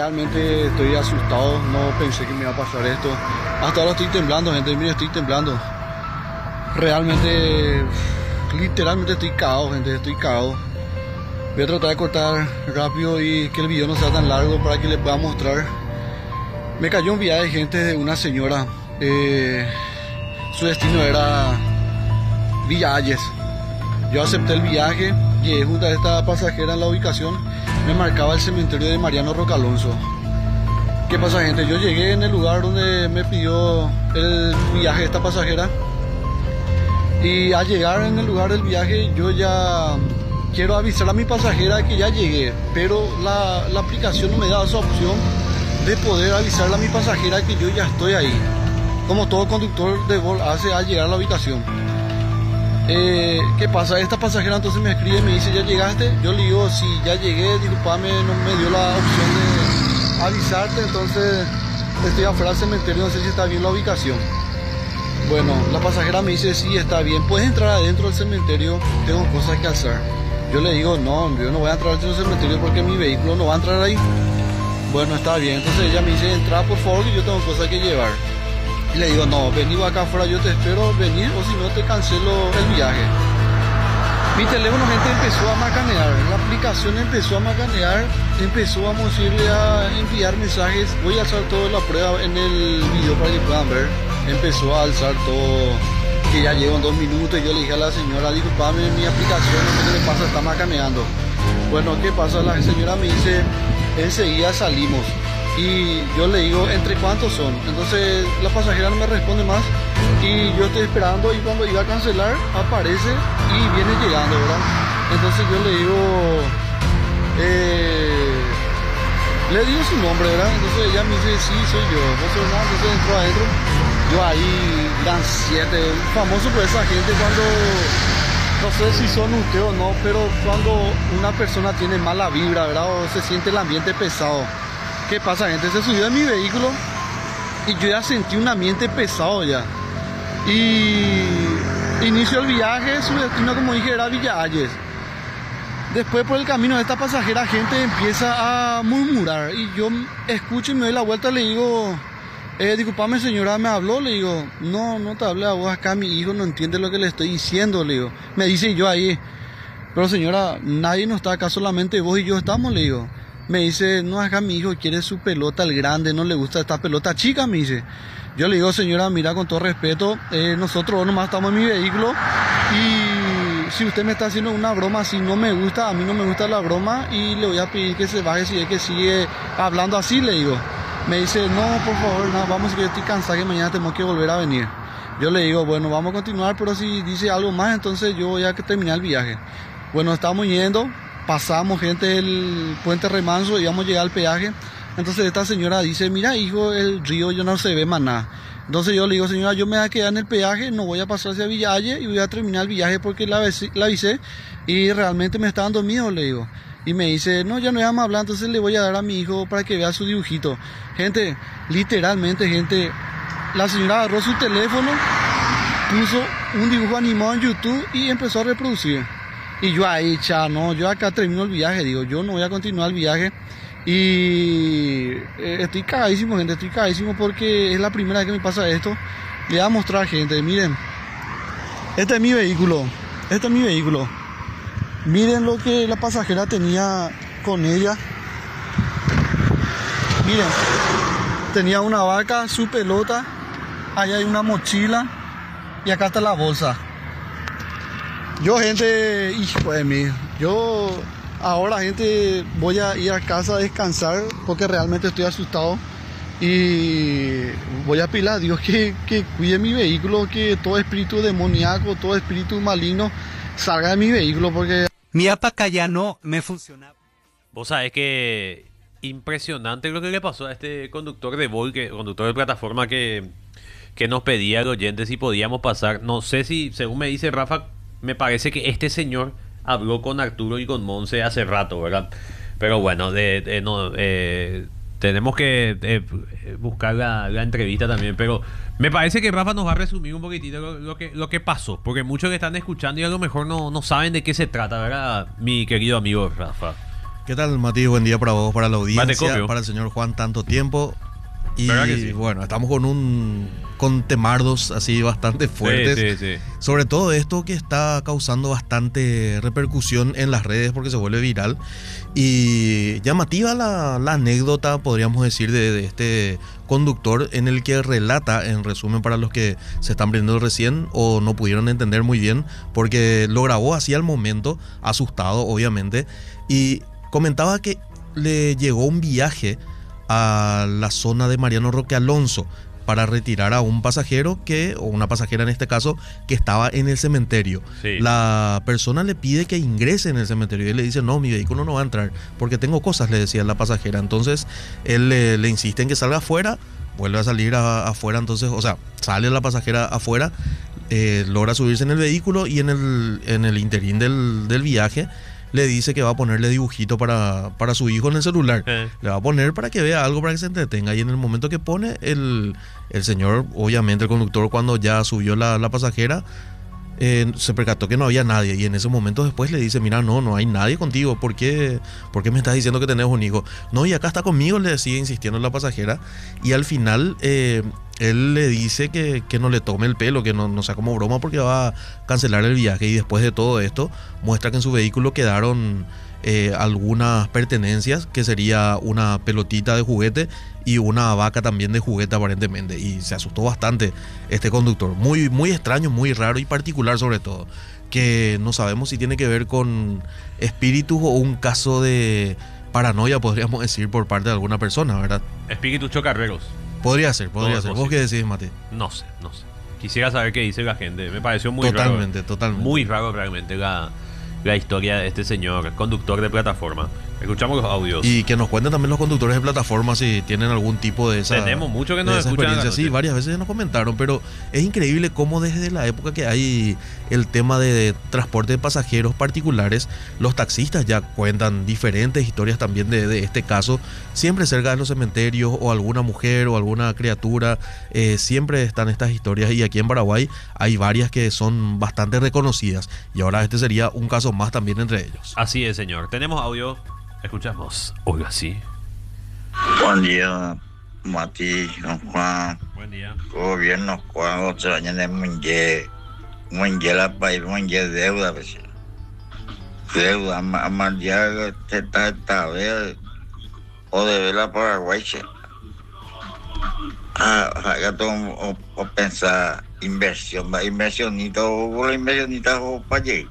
realmente estoy asustado, no pensé que me iba a pasar esto. Hasta ahora estoy temblando, gente, mire, estoy temblando. Realmente, literalmente estoy cagado, gente, estoy cagado. Voy a tratar de cortar rápido y que el video no sea tan largo para que les pueda mostrar. Me cayó un viaje de gente de una señora. Su destino era Villa Hayes. Yo acepté el viaje, llegué junto a esta pasajera en la ubicación. Me marcaba el cementerio de Mariano Roca Alonso. ¿Qué pasa, gente? Yo llegué en el lugar donde me pidió el viaje esta pasajera. Y al llegar en el lugar del viaje, yo ya quiero avisar a mi pasajera que ya llegué. Pero la aplicación no me da esa opción de poder avisarle a mi pasajera que yo ya estoy ahí. Como todo conductor de Bolt hace al llegar a la ubicación. ¿Qué pasa? Esta pasajera entonces me escribe y me dice, ¿ya llegaste? Yo le digo, sí, ya llegué, disculpame, no me dio la opción de avisarte, entonces estoy afuera del cementerio, no sé si está bien la ubicación. Bueno, la pasajera me dice, sí, está bien, puedes entrar adentro del cementerio, tengo cosas que hacer. Yo le digo, no, yo no voy a entrar adentro del cementerio porque mi vehículo no va a entrar ahí. Bueno, está bien, entonces ella me dice, entra por favor que yo tengo cosas que llevar. Y le digo, no, vení acá afuera, yo te espero venir o si no te cancelo el viaje. Mi teléfono, gente, empezó a macanear, la aplicación empezó a macanear, empezó a decirle a enviar mensajes. Voy a alzar todo la prueba en el video para que puedan ver. Empezó a alzar todo, que ya llevo en 2 minutos y yo le dije a la señora, disculpame, mi aplicación, no sé qué le pasa, está macaneando. Bueno, ¿qué pasa? La señora me dice, enseguida salimos. Y yo le digo, ¿entre cuántos son? Entonces la pasajera no me responde más y yo estoy esperando y cuando iba a cancelar aparece y viene llegando, ¿verdad? Entonces yo le digo su nombre, ¿verdad? Entonces ella me dice, sí, soy yo, vos sos nada, entonces entró adentro. Yo ahí, gran 7, famoso por esa gente cuando, no sé si son ustedes o no, pero cuando una persona tiene mala vibra, ¿verdad? O se siente el ambiente pesado. ¿Qué pasa, gente? Se subió a mi vehículo y yo ya sentí un ambiente pesado ya. Y inició el viaje, su destino, como dije, era Villa Hayes. Después por el camino de esta pasajera, gente empieza a murmurar y yo escucho y me doy la vuelta y le digo, disculpame señora, me habló, le digo, no te hablé a vos acá, mi hijo no entiende lo que le estoy diciendo, le digo. Me dice yo ahí, pero señora, nadie no está acá, solamente vos y yo estamos, le digo. Me dice, no, acá mi hijo quiere su pelota el grande, no le gusta esta pelota chica, me dice. Yo le digo, señora, mira, con todo respeto, nosotros nomás estamos en mi vehículo y si usted me está haciendo una broma así, no me gusta, a mí no me gusta la broma y le voy a pedir que se baje si es que sigue hablando así, le digo. Me dice, no, por favor, no, vamos, que yo estoy cansado que mañana tenemos que volver a venir. Yo le digo, bueno, vamos a continuar, pero si dice algo más, entonces yo voy a terminar el viaje. Bueno, estamos yendo. Pasamos, gente, el puente Remanso y íbamos a llegar al peaje. Entonces esta señora dice, mira hijo, el río ya no se ve más nada. Entonces yo le digo, señora, yo me voy a quedar en el peaje, no voy a pasar hacia Villa Hayes y voy a terminar el viaje porque la avisé y realmente me está dando miedo, le digo. Y me dice, no, ya no vamos a hablar, entonces le voy a dar a mi hijo para que vea su dibujito. Gente, literalmente, gente, la señora agarró su teléfono, puso un dibujo animado en YouTube y empezó a reproducir. Y yo ahí, no, yo acá termino el viaje, digo, yo no voy a continuar el viaje. Y estoy cagadísimo, gente, estoy cagadísimo porque es la primera vez que me pasa esto. Le voy a mostrar, gente, miren. Este es mi vehículo, Miren lo que la pasajera tenía con ella. Miren, tenía una vaca, su pelota, allá hay una mochila y acá está la bolsa. Yo, gente, hijo de mí, yo ahora, gente, voy a ir a casa a descansar porque realmente estoy asustado y voy a pedirle a Dios que cuide mi vehículo, que todo espíritu demoníaco, todo espíritu maligno salga de mi vehículo porque... Mi apaca ya no me funciona. Vos sabés que impresionante lo que le pasó a este conductor de Bolt, conductor de plataforma que nos pedía al oyente si podíamos pasar. No sé si, según me dice Rafa, me parece que este señor habló con Arturo y con Monse hace rato, ¿verdad? Pero bueno, tenemos que buscar la entrevista también. Pero me parece que Rafa nos va a resumir un poquitito lo que pasó. Porque muchos que están escuchando y a lo mejor no saben de qué se trata, ¿verdad? Mi querido amigo Rafa. ¿Qué tal, Mati? Buen día para vos, para la Mate audiencia, copio. para el señor Juan, tanto tiempo. Y ¿Verdad que sí? bueno, estamos con temardos así bastante fuertes. Sí. Sobre todo esto que está causando bastante repercusión en las redes porque se vuelve viral. Y llamativa la anécdota, podríamos decir, de este conductor en el que relata, en resumen para los que se están prendiendo recién o no pudieron entender muy bien, porque lo grabó así al momento, asustado obviamente, y comentaba que le llegó un viaje a la zona de Mariano Roque Alonso para retirar a un pasajero o una pasajera en este caso, que estaba en el cementerio. Sí. La persona le pide que ingrese en el cementerio y él le dice, no, mi vehículo no va a entrar porque tengo cosas, le decía la pasajera. Entonces él le insiste en que salga afuera, vuelve a salir afuera, entonces, o sea, sale la pasajera afuera, logra subirse en el vehículo y en el interín del viaje le dice que va a ponerle dibujito para su hijo en el celular. Le va a poner para que vea algo, para que se entretenga. Y en el momento que pone, el señor, obviamente el conductor, cuando ya subió la pasajera, se percató que no había nadie. Y en ese momento después le dice, mira, no hay nadie contigo. ¿Por qué me estás diciendo que tenés un hijo? No, y acá está conmigo, le sigue insistiendo la pasajera. Y al final él le dice que no le tome el pelo, que no sea como broma porque va a cancelar el viaje. Y después de todo esto, muestra que en su vehículo quedaron algunas pertenencias, que sería una pelotita de juguete y una vaca también de juguete aparentemente. Y se asustó bastante este conductor. Muy, muy extraño, muy raro y particular sobre todo. Que no sabemos si tiene que ver con espíritus o un caso de paranoia, podríamos decir, por parte de alguna persona, ¿verdad? Espíritus chocarreros. Podría ser. Todo es ¿Vos posible. qué decís, Mate? No sé. Quisiera saber qué dice la gente. Me pareció muy Totalmente. raro. Muy raro realmente la historia de este señor, conductor de plataforma. Escuchamos los audios. Y que nos cuenten también los conductores de plataforma si tienen algún tipo de esa... Tenemos mucho que nos de esa escuchan. experiencia. Sí, varias veces nos comentaron, pero es increíble cómo desde la época que hay el tema de transporte de pasajeros particulares, los taxistas ya cuentan diferentes historias también de este caso, siempre cerca de los cementerios o alguna mujer o alguna criatura, siempre están estas historias, y aquí en Paraguay hay varias que son bastante reconocidas, y ahora este sería un caso más también entre ellos. Así es, señor. Tenemos audio. Escuchamos. Oiga, sí. Buen día, Mati, don Juan. Buen día. Gobierno Juan, 8 años de Munye la país, Munye deuda, pues. Deuda, amarilla, esta vez, o de vela Paraguay, che. Haga todo o pensar inversión, va inversionista, o la inversionista o para allí.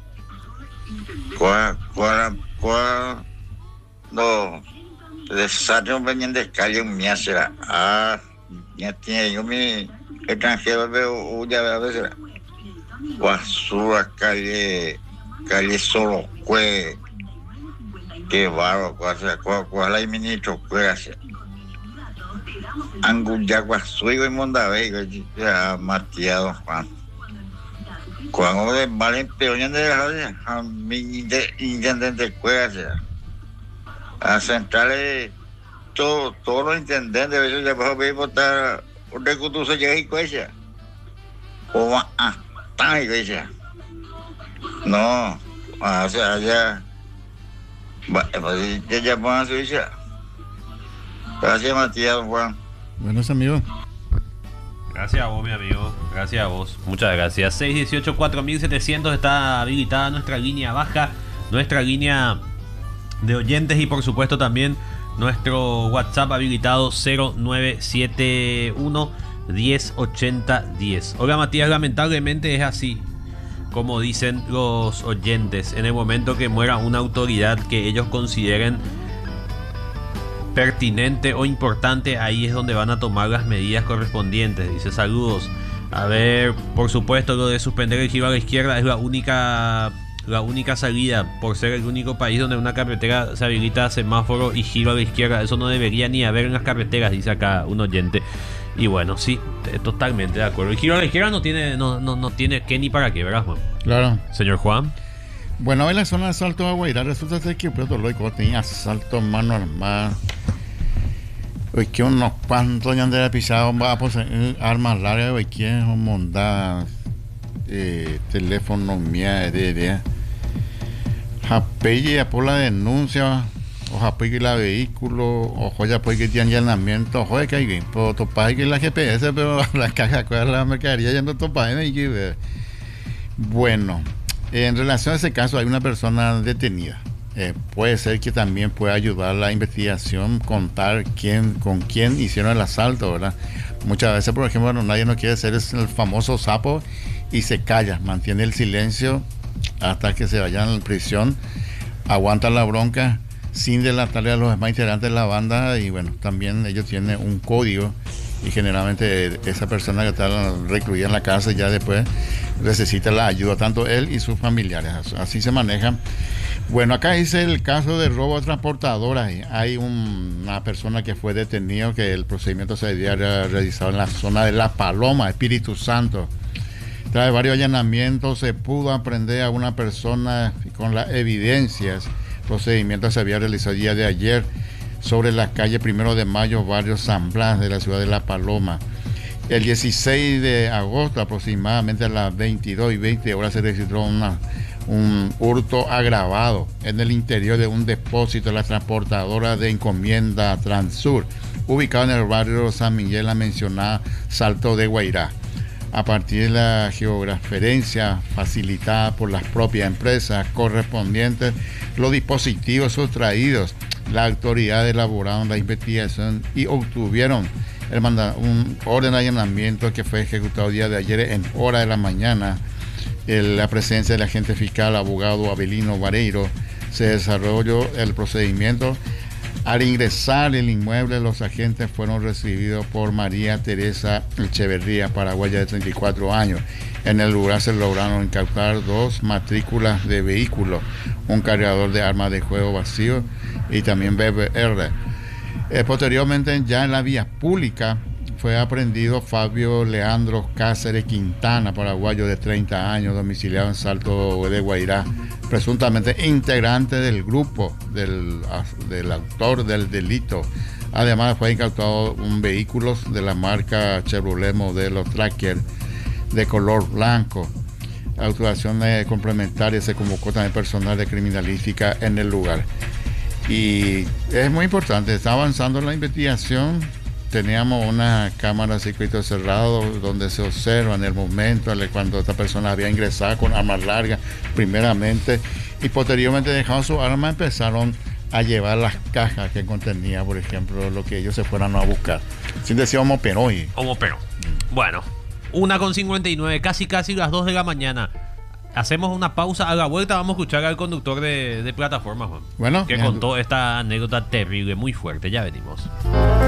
No, desarrollo venían de calle un será. Ya tiene yo mi extranjero veo ya a veces basura calle solo que barro cuál hay ministro puede hacer Angulla Guasuigo y Mondavego ya Matías Juan cuando de valen peones de la mi intendente puede hacer a centrales todos los intendentes a veces ya va a votar un recurso se llega y cuesta o va a estar y cuesta no o sea ya ya van a Suiza. Gracias, Matías, Juan. Buenos amigos. Gracias a vos, mi amigo. Gracias a vos. Muchas gracias. 618-4700 está habilitada nuestra línea baja, nuestra línea de oyentes y por supuesto también nuestro WhatsApp habilitado 0971 108010. Oiga, Matías, lamentablemente es así como dicen los oyentes. En el momento que muera una autoridad que ellos consideren pertinente o importante, ahí es donde van a tomar las medidas correspondientes. Dice, saludos. A ver, por supuesto, lo de suspender el giro a la izquierda es la única salida, por ser el único país donde una carretera se habilita semáforo y giro a la izquierda. Eso no debería ni haber en las carreteras, dice acá un oyente. Y bueno, sí, totalmente de acuerdo. El giro a la izquierda no tiene qué ni para qué, ¿verdad, Juan? Claro. Señor Juan. Bueno, en la zona de Salto de Guairá resulta ser que Puerto Loico tenía asalto a mano armada. Hoy que unos cuantos ya han pisado va pues, armas largas, hoy que mondas, teléfono mía de Japeye por la denuncia, o Japeye la vehículo, o joya pues que tiene allanamiento, joya que hay, pero topaje que la GPS, pero la caja con la mercadería ya no topaje, bueno, en relación a ese caso hay una persona detenida. Puede ser que también pueda ayudar a la investigación, contar con quién hicieron el asalto, ¿verdad? Muchas veces, por ejemplo, nadie no quiere ser el famoso sapo y se calla, mantiene el silencio hasta que se vayan a la prisión, aguanta la bronca sin delatarle a los demás integrantes de la banda, y bueno, también ellos tienen un código y generalmente esa persona que está recluida en la cárcel ya después necesita la ayuda, tanto él y sus familiares, así se manejan. Bueno, acá dice el caso de robo a transportadoras. Hay una persona que fue detenido, que el procedimiento se había realizado en la zona de La Paloma, Espíritu Santo. Tras varios allanamientos se pudo aprender a una persona con las evidencias. El procedimiento se había realizado el día de ayer sobre la calle 1 de Mayo, barrio San Blas de la ciudad de La Paloma. El 16 de agosto, aproximadamente a las 22:20 se registró un hurto agravado en el interior de un depósito de la transportadora de encomienda Transur, ubicado en el barrio San Miguel, la mencionada Salto de Guairá. A partir de la georreferencia facilitada por las propias empresas correspondientes, los dispositivos sustraídos, las autoridades elaboraron la investigación y obtuvieron un orden de allanamiento que fue ejecutado el día de ayer en hora de la mañana. La presencia del agente fiscal abogado Abelino Vareiro. Se desarrolló el procedimiento. Al ingresar el inmueble, los agentes fueron recibidos por María Teresa Echeverría, paraguaya de 34 años. En el lugar se lograron incautar 2 matrículas de vehículos, un cargador de armas de fuego vacío y también BBR. Posteriormente, ya en la vía pública, fue aprehendido Fabio Leandro Cáceres Quintana, paraguayo de 30 años, domiciliado en Salto de Guairá, presuntamente integrante del grupo del autor del delito. Además, fue incautado un vehículo de la marca Chevrolet modelo Tracker de color blanco. Actuaciones complementarias, se convocó también personal de criminalística en el lugar. Y es muy importante, está avanzando la investigación. Teníamos una cámara circuito cerrado donde se observa en el momento cuando esta persona había ingresado con armas largas primeramente, y posteriormente dejando su arma empezaron a llevar las cajas que contenía, por ejemplo, lo que ellos se fueran a buscar. Sin decir homo peroi. Homo pero. Bueno, 1:59, casi las 2 de la mañana. Hacemos una pausa, a la vuelta vamos a escuchar al conductor de plataforma, Juan, Bueno, que contó esta anécdota terrible, muy fuerte. Ya venimos.